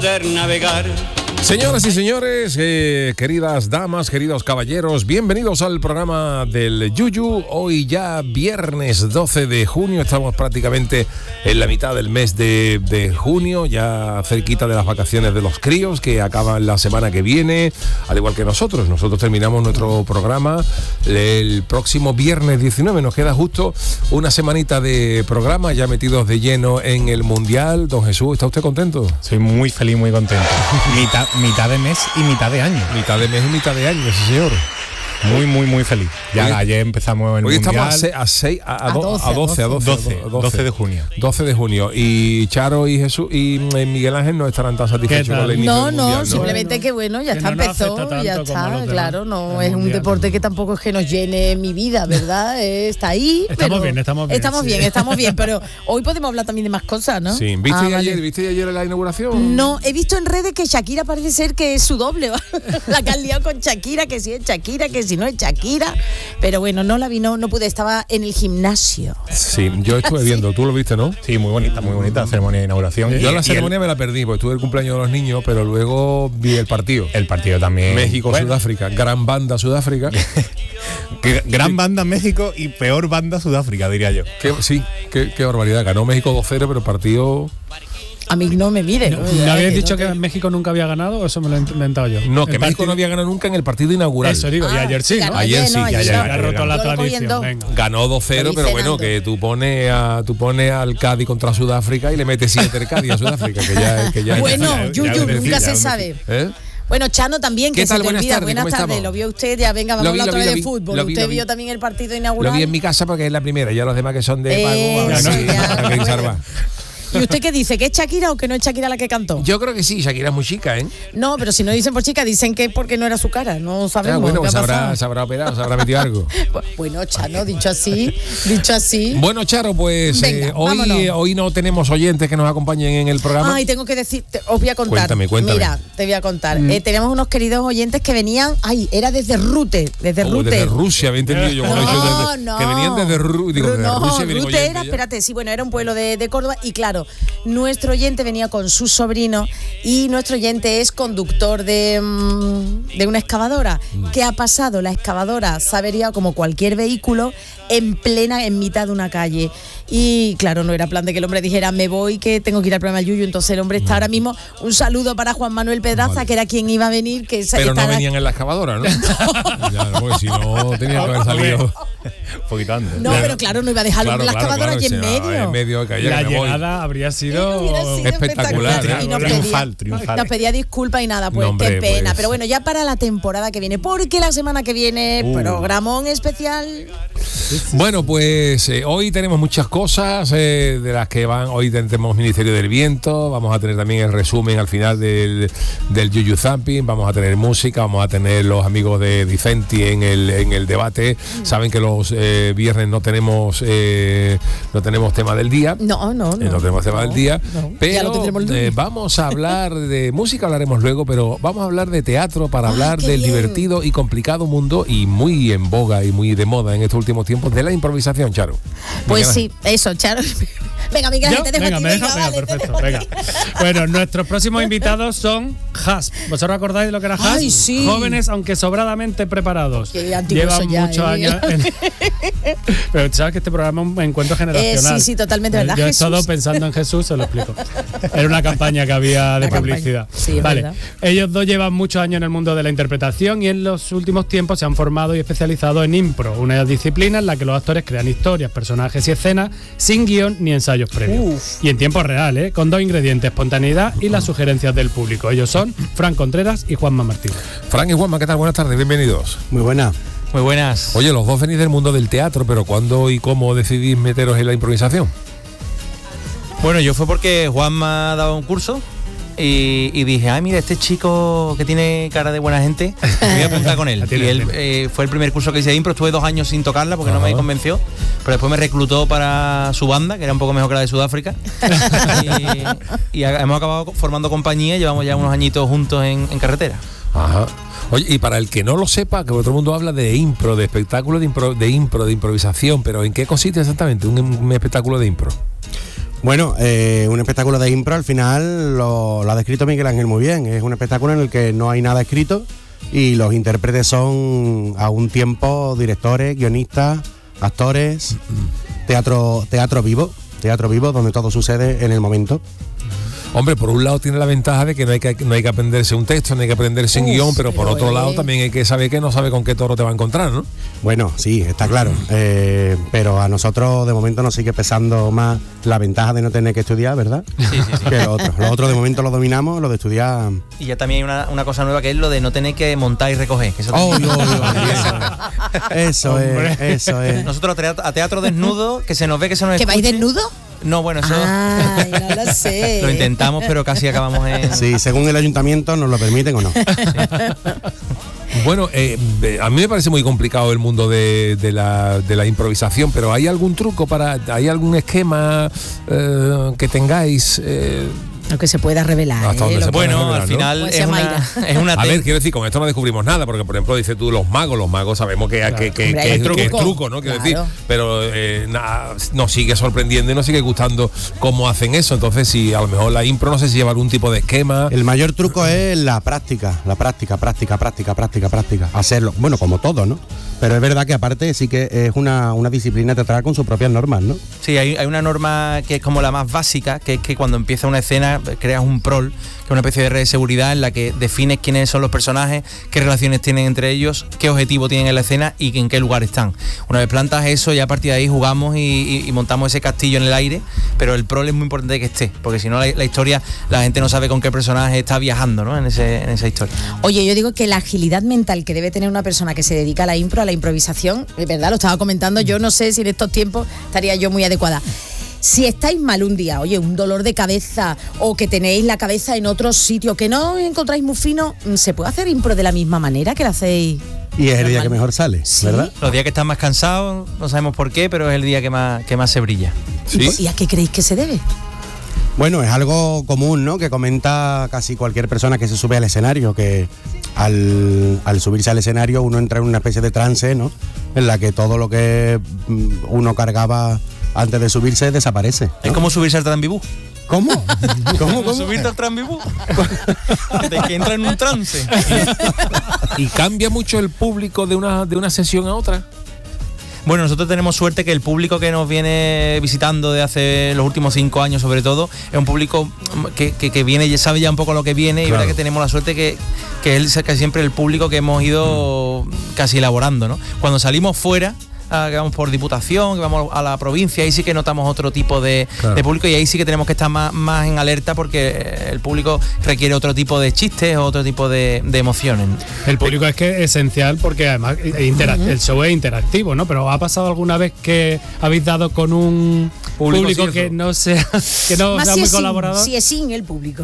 poder navegar. Señoras y señores, queridas damas, queridos caballeros, bienvenidos al programa del Yuyu. Hoy ya viernes 12 de junio, estamos prácticamente en la mitad del mes de junio, ya cerquita de las vacaciones de los críos que acaban la semana que viene, al igual que nosotros. Nosotros terminamos nuestro programa el próximo viernes 19, nos queda justo una semanita de programa, ya metidos de lleno en el Mundial. Don Jesús, ¿está usted contento? Soy muy feliz, muy contento. Mitad de mes y mitad de año. Mitad de mes y mitad de año, sí señor. Muy feliz. Ya hoy, ayer empezamos el hoy Mundial. Estamos a 12 de junio. 12 de junio. Y Charo y Jesús y Miguel Ángel no estarán tan satisfechos con el inicio del Mundial, ¿no? Simplemente que bueno, ya está, empezó, ya está, claro, no es un deporte que tampoco es que nos llene mi vida, ¿verdad? Está ahí. Estamos bien, pero hoy podemos hablar también de más cosas, ¿no? Sí, ¿viste ayer la inauguración? No, he visto en redes que Shakira parece ser que es su doble, la que han liado con Shakira, que si es Shakira, que si no es Shakira, pero bueno, no la vi, no pude, estaba en el gimnasio. Sí, yo estuve viendo, tú lo viste, ¿no? Sí, muy bonita la ceremonia de inauguración. Yo la ceremonia me la perdí, porque tuve el cumpleaños de los niños, pero luego vi el partido. El partido también. México-Sudáfrica, gran banda Sudáfrica. Gran banda México y peor banda Sudáfrica, diría yo. Qué barbaridad, ganó México 2-0, pero el partido... A mí no me mire. ¿Me habías dicho que México nunca había ganado o eso me lo he inventado yo? No, que México no había ganado nunca en el partido inaugural. Eso digo, y ayer sí, ¿no? Ayer sí, ha roto la tradición. Ganó 2-0, pero bueno, que tú pones al Cádiz contra Sudáfrica y le metes 7 el Cádiz a Sudáfrica, que ya bueno, Yuyu, nunca se sabe. Bueno, Chano también, que se te olvida. Buenas tardes, lo vio usted, ya venga, vamos a hablar otra vez de fútbol. Usted vio también el partido inaugural. Lo vi en mi casa porque es la primera, ya los demás que son de pago, ¿Y usted qué dice? ¿Que es Shakira o que no es Shakira la que cantó? Yo creo que sí, Shakira es muy chica, ¿eh? No, pero si no dicen por chica, dicen que es porque no era su cara, no sabemos. Bueno, pues se habrá operado, se habrá metido algo. Bueno, Chano, dicho así. Bueno, Charo, pues venga, hoy no tenemos oyentes que nos acompañen en el programa. Ay, tengo que decir, os voy a contar. Cuéntame. Mira, te voy a contar. Teníamos unos queridos oyentes que venían, era desde Rute. Desde Rusia, había entendido yo. Que venían desde Rusia. Rute era, espérate, sí, bueno, era un pueblo de Córdoba y claro, nuestro oyente venía con su sobrino y nuestro oyente es conductor de una excavadora. ¿Qué ha pasado? La excavadora se ha averiado como cualquier vehículo en mitad de una calle. Y claro, no era plan de que el hombre dijera me voy, que tengo que ir al programa del Yuyu. Entonces el hombre está ahora mismo. Un saludo para Juan Manuel Pedraza, que era quien iba a venir. Pero no venían en la excavadora, ¿no? Ya, porque si no tenía que haber salido un poquito antes. No, pero claro, no iba a dejarlo en la excavadora allí en medio. La llegada habría sido espectacular. Y triunfal. Nos pedía disculpas y nada, pues qué pena. Pero bueno, ya para la temporada que viene, porque la semana que viene, programón especial. Bueno, pues hoy tenemos muchas cosas de las que van. Hoy tenemos Ministerio del Viento, vamos a tener también el resumen al final del Yuyu Zapping, vamos a tener música, vamos a tener los amigos de Dicenti en el debate. Saben que los viernes no tenemos tema del día. No tenemos tema del día, pero vamos a hablar de música, hablaremos luego, pero vamos a hablar de teatro para hablar del divertido y complicado mundo y muy en boga y muy de moda en estos últimos tiempos de la improvisación, Charo. Pues sí, eso, Charo. Venga, Miguel, te dejo aquí. Venga, perfecto, venga. Bueno, nuestros próximos invitados son HASP. ¿Vosotros acordáis de lo que era HASP? Ay, sí. Jóvenes, aunque sobradamente preparados. Llevan muchos años. Pero sabes que este programa es un encuentro generacional. Sí, totalmente, ¿verdad? Yo he estado pensando en Jesús, se lo explico. Era una campaña que había de publicidad. Sí, vale. Verdad. Ellos dos llevan muchos años en el mundo de la interpretación y en los últimos tiempos se han formado y especializado en impro, una disciplina en la que los actores crean historias, personajes y escenas sin guión ni ensayos previos. Y en tiempo real, con 2 ingredientes, espontaneidad y las sugerencias del público. Ellos son Fran Contreras y Juanma Martínez. Fran y Juanma, ¿qué tal? Buenas tardes, bienvenidos. Muy buenas. Muy buenas. Oye, los dos venís del mundo del teatro, pero ¿cuándo y cómo decidís meteros en la improvisación? Bueno, yo fue porque Juan me ha dado un curso y dije, ay, mira, este chico que tiene cara de buena gente, me voy a apuntar con él. Y él fue el primer curso que hice de impro, estuve 2 años sin tocarla porque no me convenció, pero después me reclutó para su banda, que era un poco mejor que la de Sudáfrica, y hemos acabado formando compañía, llevamos ya unos añitos juntos en carretera. Ajá. Oye, y para el que no lo sepa, que todo el mundo habla de impro, de espectáculo de improvisación, pero ¿en qué consiste exactamente un espectáculo de impro? Bueno, un espectáculo de impro al final lo ha descrito Miguel Ángel muy bien. Es un espectáculo en el que no hay nada escrito y los intérpretes son a un tiempo directores, guionistas, actores, teatro vivo donde todo sucede en el momento. Hombre, por un lado tiene la ventaja de que no hay que aprenderse un texto, no hay que aprenderse un guión, pero por otro lado también hay que saber que no sabe con qué toro te va a encontrar, ¿no? Bueno, sí, está claro. Pero a nosotros de momento nos sigue pesando más la ventaja de no tener que estudiar, ¿verdad? Sí. Que lo otro. Lo otro de momento lo dominamos, lo de estudiar. Y ya también hay una cosa nueva que es lo de no tener que montar y recoger. Que eso es. Nosotros a teatro desnudo, que se nos ve que se nos ¿Que vais desnudo? No, bueno, eso Ay, no lo sé. lo intentamos, pero casi acabamos en... Sí, según el ayuntamiento nos lo permiten o no. Bueno, a mí me parece muy complicado el mundo de la improvisación, pero ¿hay algún truco hay algún esquema que tengáis? Lo que se pueda revelar. Hasta donde se pueda revelar, al final ¿no? es una A ver, quiero decir, con esto no descubrimos nada, porque por ejemplo dices tú los magos sabemos que es truco, ¿no? Quiero decir, pero nos sigue sorprendiendo y nos sigue gustando cómo hacen eso. Entonces, si a lo mejor la impro no sé si lleva algún tipo de esquema. El mayor truco es la práctica. Hacerlo, bueno, como todo, ¿no? Pero es verdad que aparte sí que es una disciplina teatral con sus propias normas, ¿no? Sí, hay una norma que es como la más básica, que es que cuando empieza una escena creas un prol, que es una especie de red de seguridad en la que defines quiénes son los personajes, qué relaciones tienen entre ellos, qué objetivo tienen en la escena y en qué lugar están. Una vez plantas eso, ya a partir de ahí jugamos y montamos ese castillo en el aire, pero el prol es muy importante que esté, porque si no la historia, la gente no sabe con qué personaje está viajando, ¿no? en esa historia. Oye, yo digo que la agilidad mental que debe tener una persona que se dedica a la impro, a la improvisación, de verdad, lo estaba comentando, yo no sé si en estos tiempos estaría yo muy adecuada. Si estáis mal un día, oye, un dolor de cabeza o que tenéis la cabeza en otro sitio, que no encontráis muy fino, ¿se puede hacer impro de la misma manera que lo hacéis? Y es el día que mejor sale, ¿sí? ¿Verdad? Los días que estás más cansados, no sabemos por qué, pero es el día que más se brilla. ¿Sí? ¿Y a qué creéis que se debe? Bueno, es algo común, ¿no? Que comenta casi cualquier persona que se sube al escenario, que al subirse al escenario uno entra en una especie de trance, ¿no? En la que todo lo que uno cargaba antes de subirse desaparece, ¿no? Es como subirse al Tranvibú. ¿Cómo? ¿Cómo? Subirte al Tranvibú. De que entra en un trance. ¿Y cambia mucho el público de una sesión a otra? Bueno, nosotros tenemos suerte que el público que nos viene visitando de hace los últimos 5 años sobre todo, es un público que viene y sabe ya un poco lo que viene, y verdad que tenemos la suerte que él es casi siempre el público que hemos ido casi elaborando, ¿no? Cuando salimos fuera, que vamos por diputación, que vamos a la provincia, ahí sí que notamos otro tipo de público, y ahí sí que tenemos que estar más en alerta, porque el público requiere otro tipo de chistes, otro tipo de emociones. El público es que es esencial, porque además el show es interactivo, ¿no? Pero ¿ha pasado alguna vez que habéis dado con un público que no sea muy colaborador? Si es sin el público.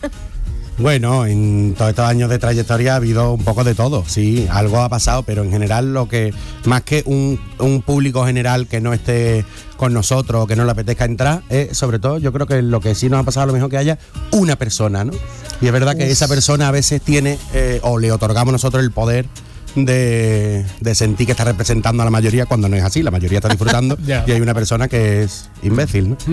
Bueno, en todos estos años de trayectoria ha habido un poco de todo, sí, algo ha pasado, pero en general lo que, más que un público general que no esté con nosotros o que no le apetezca entrar, sobre todo yo creo que lo que sí nos ha pasado a lo mejor que haya una persona, ¿no? Y es verdad que esa persona a veces tiene, o le otorgamos nosotros el poder de sentir que está representando a la mayoría, cuando no es así, la mayoría está disfrutando y hay una persona que es imbécil, ¿no?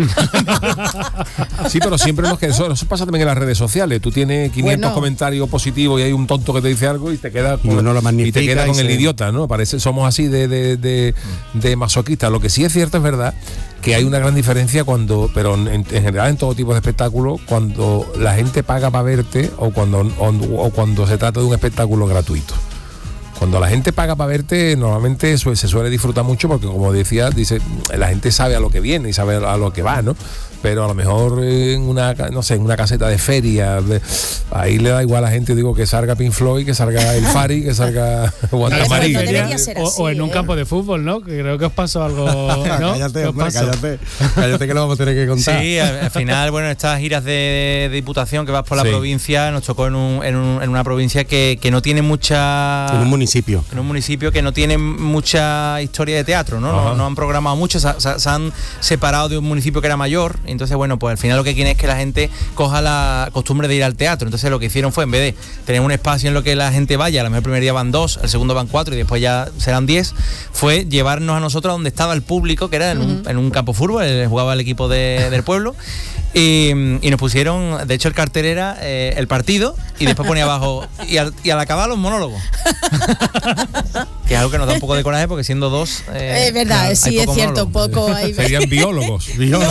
Sí, pero siempre eso pasa también en las redes sociales. Tú tienes 500 comentarios positivos y hay un tonto que te dice algo y te queda con el idiota, ¿no? Somos así de masoquistas. Lo que sí es cierto es verdad que hay una gran diferencia pero en general en todo tipo de espectáculos, cuando la gente paga para verte o cuando se trata de un espectáculo gratuito. Cuando la gente paga para verte, normalmente se suele disfrutar mucho, porque como decía, la gente sabe a lo que viene y sabe a lo que va, ¿no? Pero a lo mejor en una caseta de feria, ahí le da igual a la gente, digo, que salga Pink Floyd, que salga El Fari, que salga Guantamarí. O en un campo de fútbol, ¿no? Que creo que os pasó algo, ¿no? Cállate que lo vamos a tener que contar. Sí, al final, bueno, estas giras de diputación que vas por la provincia, nos tocó en una provincia que no tiene mucha... En un municipio. En un municipio que no tiene mucha historia de teatro, ¿no? No han programado mucho, se han separado de un municipio que era mayor, Entonces, bueno, pues al final lo que quieren es que la gente coja la costumbre de ir al teatro. Entonces lo que hicieron fue, en vez de tener un espacio en lo que la gente vaya, a lo mejor el primer día van 2, el segundo van 4 y después ya serán 10, fue llevarnos a nosotros a donde estaba el público, que era en un campo de fútbol, jugaba el equipo del pueblo, y nos pusieron, de hecho el cartel era el partido, y después ponía abajo, y al acabar los monólogos. Que es algo que nos da un poco de coraje, porque siendo 2... es verdad, sí, es cierto, un poco... Serían biólogos.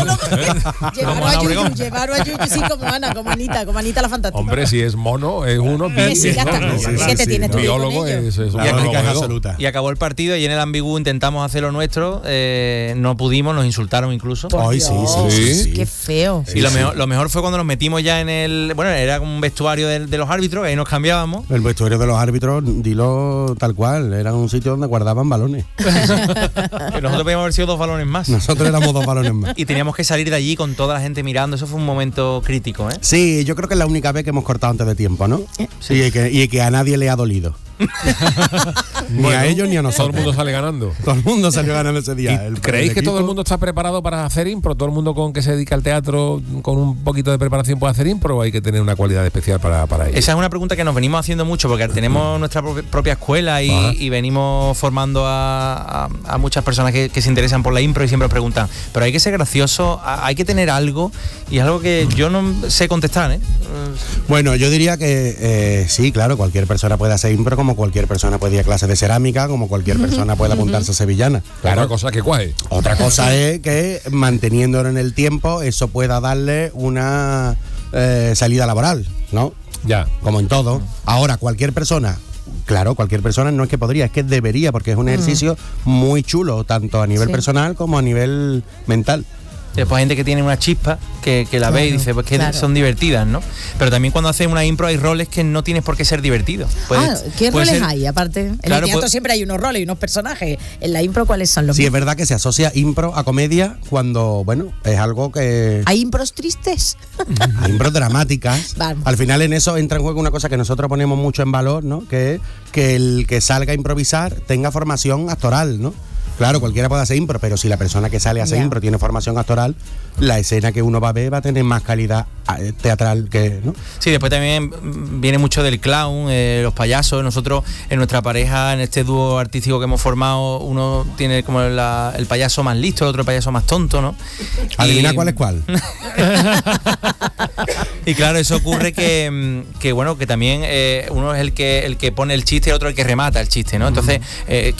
Llevaron a Yuyu, sí, como Anita la fantástica. Hombre, si es mono, es uno. Sí, ya está. ¿Qué te tienes tú Biólogo con ello? es un La lógica es monólogo. absoluta. Y acabó el partido y en el Ambigú intentamos hacer lo nuestro, no pudimos, nos insultaron incluso. Ay, sí. Qué feo. Y lo mejor fue cuando nos metimos ya en el... Bueno, era como un vestuario de los árbitros, que ahí nos cambiábamos. El vestuario de los árbitros, dilo tal cual, era un sitio donde guardaban balones. Que nosotros podíamos haber sido 2 balones más. Nosotros éramos 2 balones más. Y teníamos que salir de allí con toda la gente mirando. Eso fue un momento crítico, ¿eh? Sí, yo creo que es la única vez que hemos cortado antes de tiempo, ¿no? Sí. Y que a nadie le ha dolido. Ni a ellos ni a Todo nosotros. el mundo sale ganando. Todo el mundo salió ganando ese día. ¿Creéis que todo el mundo está preparado para hacer impro? ¿Todo el mundo con que se dedica al teatro con un poquito de preparación puede hacer impro o hay que tener una cualidad especial para ello? Esa es una pregunta que nos venimos haciendo mucho porque tenemos nuestra propia escuela y venimos formando a muchas personas que se interesan por la impro y siempre nos preguntan, pero hay que ser gracioso, hay que tener algo, y es algo que yo no sé contestar, ¿eh? Bueno, yo diría que sí, claro, cualquier persona puede hacer impro, como cualquier persona puede ir a clases de cerámica, como cualquier persona puede apuntarse a sevillana. Claro. Otra cosa que cuaje. Otra cosa es que manteniéndolo en el tiempo, eso pueda darle una salida laboral, ¿no? Ya. Como en todo. Ahora, cualquier persona, claro, cualquier persona no es que podría, es que debería, porque es un ejercicio muy chulo, tanto a nivel personal como a nivel mental. Después hay gente que tiene una chispa que la ve y dice, pues que son divertidas, ¿no? Pero también cuando haces una impro hay roles que no tienes por qué ser divertidos. ¿Qué roles hay aparte? En el teatro siempre hay unos roles y unos personajes. En la impro, ¿cuáles son los Sí, es verdad que se asocia impro a comedia cuando, bueno, es algo que... ¿Hay impros tristes? Hay impros dramáticas. Vale. Al final en eso entra en juego una cosa que nosotros ponemos mucho en valor, ¿no? Que es que el que salga a improvisar tenga formación actoral, ¿no? Claro, cualquiera puede hacer impro, pero si la persona que sale a hacer impro tiene formación actoral, la escena que uno va a ver va a tener más calidad teatral que, ¿no? Sí, después también viene mucho del clown, los payasos. Nosotros en nuestra pareja, en este dúo artístico que hemos formado, uno tiene como el payaso más listo, el otro el payaso más tonto, ¿no? Adivina cuál es cuál. Y claro, eso ocurre que bueno, que también uno es el que pone el chiste y el otro el que remata el chiste, ¿no? Entonces